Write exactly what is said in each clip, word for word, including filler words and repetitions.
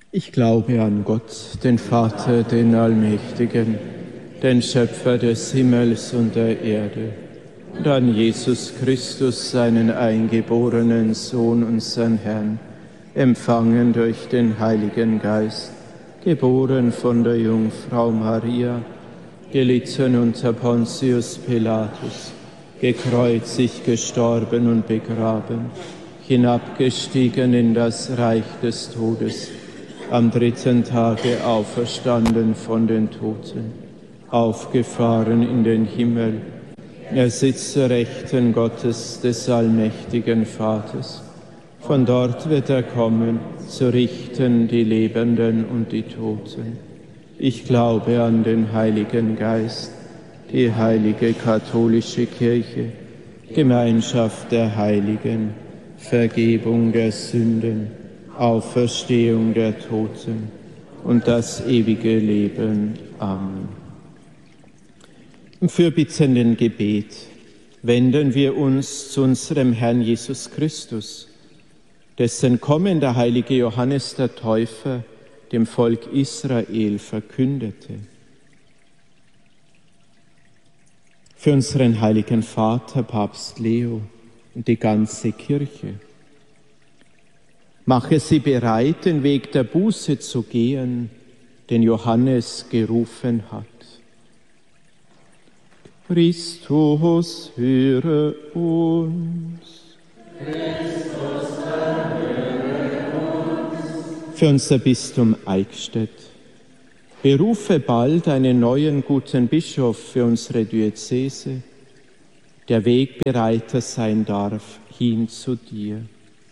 Ich glaube an Gott, den Vater, den Allmächtigen, den Schöpfer des Himmels und der Erde, und an Jesus Christus, seinen eingeborenen Sohn, unseren Herrn, empfangen durch den Heiligen Geist, geboren von der Jungfrau Maria, gelitten unter Pontius Pilatus, gekreuzigt, gestorben und begraben, hinabgestiegen in das Reich des Todes, am dritten Tage auferstanden von den Toten, aufgefahren in den Himmel. Er sitzt zur Rechten Gottes des allmächtigen Vaters. Von dort wird er kommen, zu richten die Lebenden und die Toten. Ich glaube an den Heiligen Geist, die heilige katholische Kirche, Gemeinschaft der Heiligen, Vergebung der Sünden, Auferstehung der Toten und das ewige Leben. Amen. Im fürbittenden Gebet wenden wir uns zu unserem Herrn Jesus Christus, dessen Kommen der heilige Johannes der Täufer dem Volk Israel verkündete. Für unseren heiligen Vater, Papst Leo, und die ganze Kirche. Mache sie bereit, den Weg der Buße zu gehen, den Johannes gerufen hat. Christus, höre uns. Christus, erhöre uns. Für unser Bistum Eichstätt. Berufe bald einen neuen guten Bischof für unsere Diözese, der Wegbereiter sein darf hin zu dir.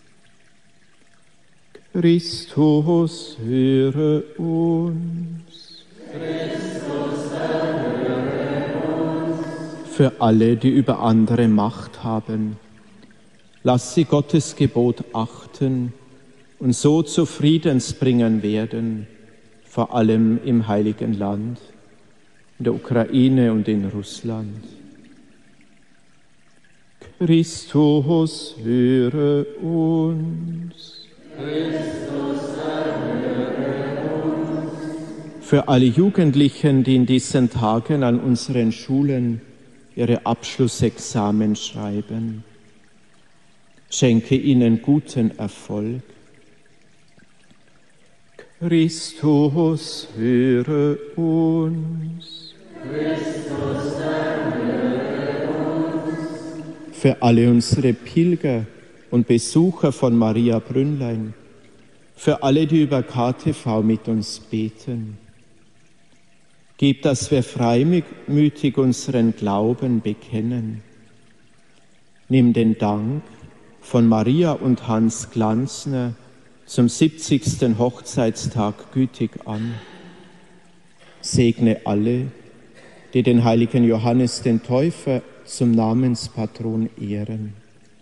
Christus, höre uns. Christus, erhöre uns. Für alle, die über andere Macht haben, lass sie Gottes Gebot achten und so zu Friedensbringern werden, vor allem im Heiligen Land, in der Ukraine und in Russland. Christus, höre uns. Christus, erhöre uns. Für alle Jugendlichen, die in diesen Tagen an unseren Schulen ihre Abschlussexamen schreiben, schenke ihnen guten Erfolg. Christus, höre uns. Christus, erhöre uns. Für alle unsere Pilger und Besucher von Maria Brünnlein, für alle, die über K T V mit uns beten. Gib, dass wir freimütig unseren Glauben bekennen. Nimm den Dank von Maria und Hans Glanzner zum siebzigsten Hochzeitstag gütig an. Segne alle, die den heiligen Johannes den Täufer zum Namenspatron ehren.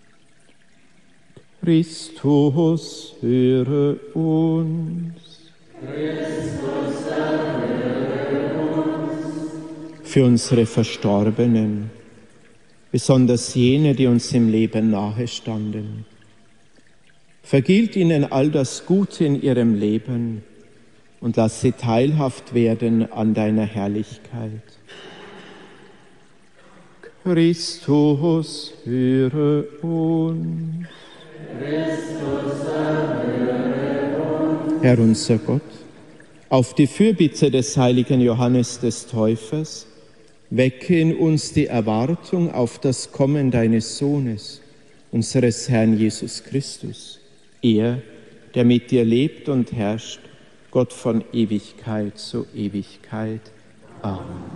Christus, höre uns. Christus, erhöre uns. Für unsere Verstorbenen, besonders jene, die uns im Leben nahestanden. Vergilt ihnen all das Gute in ihrem Leben und lass sie teilhaft werden an deiner Herrlichkeit. Christus, höre uns. Christus, erhöre uns. Herr unser Gott, auf die Fürbitte des heiligen Johannes des Täufers, wecke in uns die Erwartung auf das Kommen deines Sohnes, unseres Herrn Jesus Christus. Er, der mit dir lebt und herrscht, Gott von Ewigkeit zu Ewigkeit. Amen.